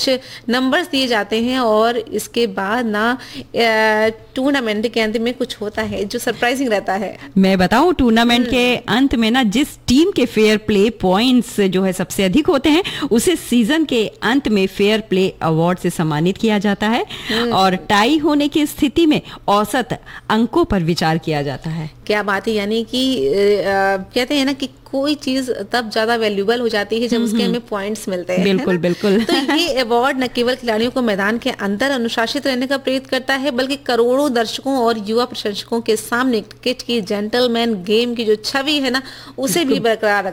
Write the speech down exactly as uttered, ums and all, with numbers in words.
कुछ नंबर्स दिए जाते हैं और इसके बाद ना टूर्नामेंट के अंत में कुछ होता है जो सरप्राइजिंग रहता है। मैं बताऊं, टूर्नामेंट के अंत में ना जिस टीम के फेयर प्ले पॉइंट्स जो है सबसे अधिक होते हैं उसे सीजन के अंत में फेयर प्ले अवार्ड से सम्मानित किया जाता है और टाई होने की स्थिति में औसत अंकों पर विचार किया जाता है। क्या बात है, यानी कि कहते हैं ना कि कोई चीज तब ज्यादा वैल्यूएबल हो जाती है जब उसके हमें पॉइंट्स मिलते हैं। बिल्कुल बिल्कुल। तो ये अवार्ड न केवल खिलाड़ियों को मैदान के अंदर अनुशासित रहने का प्रेरित करता है बल्कि करोड़ों दर्शकों और युवा प्रशंसकों के सामने क्रिकेट की जेंटलमैन गेम की जो छवि है ना उसे भी बरकरार